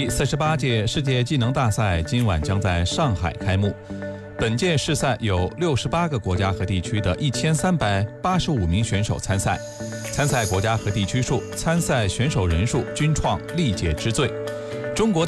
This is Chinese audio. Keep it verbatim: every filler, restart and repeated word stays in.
第四十八届世界技能大赛今晚将在上海开幕。本届世赛有六十八个国家和地区的一千三百八十五名选手参赛，参赛国家和地区数、参赛选手人数均创历届之最。中国